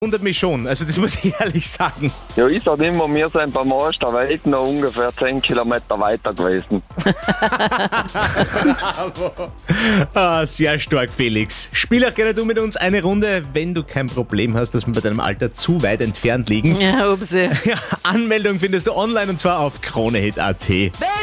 wundert mich schon, also das muss ich ehrlich sagen. Ja, ich sag immer, wir sind beim Arsch der Welt noch ungefähr 10 Kilometer weiter gewesen. Sehr stark, Felix. Spiel auch gerne du mit uns eine Runde, wenn du kein Problem hast, dass wir bei deinem Alter zu weit entfernt liegen. Ja, upsi. Ja, Anmeldung findest du online und zwar auf kronehit.at.